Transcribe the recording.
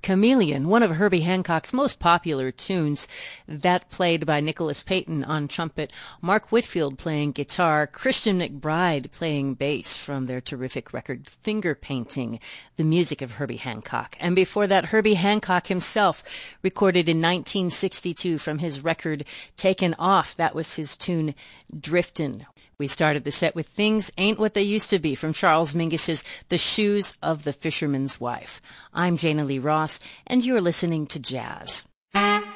Chameleon, one of Herbie Hancock's most popular tunes, that played by Nicholas Payton on trumpet, Mark Whitfield playing guitar, Christian McBride playing bass from their terrific record Finger Painting, the music of Herbie Hancock. And before that, Herbie Hancock himself recorded in 1962 from his record Taken Off. That was his tune Driftin'. We started the set with Things Ain't What They Used to Be from Charles Mingus's The Shoes of the Fisherman's Wife. I'm Jana Lee Ross, and you're listening to Jazz.